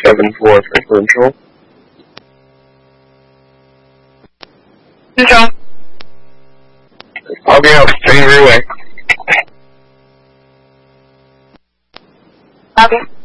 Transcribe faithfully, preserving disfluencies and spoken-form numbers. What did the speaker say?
seven four for control. Control. I'll be out. Turn your way. Okay.